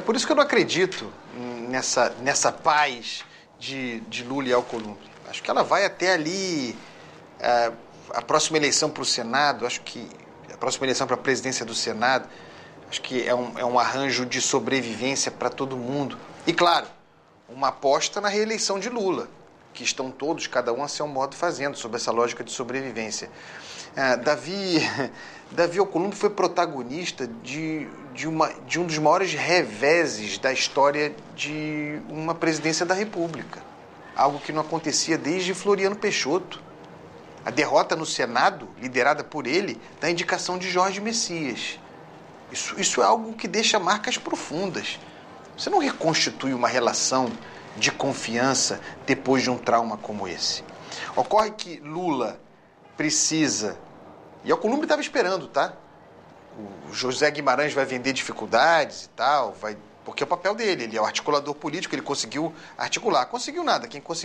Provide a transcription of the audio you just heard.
É por isso que eu não acredito nessa paz de Lula e Alcolumbre. Acho que ela vai até ali, a próxima eleição para o Senado, acho que a próxima eleição para a presidência do Senado, acho que é um arranjo de sobrevivência para todo mundo. E, claro, uma aposta na reeleição de Lula, que estão todos, cada um a seu modo, fazendo, sob essa lógica de sobrevivência. Davi Alcolumbre foi protagonista de um dos maiores reveses da história de uma presidência da República. Algo que não acontecia desde Floriano Peixoto. A derrota no Senado, liderada por ele, da indicação de Jorge Messias. Isso é algo que deixa marcas profundas. Você não reconstitui uma relação de confiança depois de um trauma como esse. Ocorre que Lula precisa, e Alcolumbre estava esperando, tá? O José Guimarães vai vender dificuldades e tal, porque é o papel dele, ele é o articulador político, ele conseguiu articular. Conseguiu nada, quem conseguiu